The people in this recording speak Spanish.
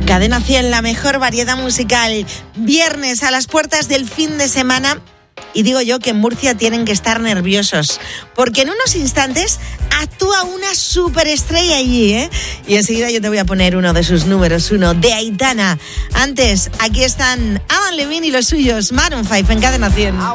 Cadena 100, la mejor variedad musical. Viernes a las puertas del fin de semana. Y digo yo que en Murcia tienen que estar nerviosos, porque en unos instantes actúa una superestrella allí, ¿eh? Y enseguida yo te voy a poner uno de sus números uno, de Aitana. Antes, aquí están Adam Levine y los suyos, Maroon 5 en Cadena 100.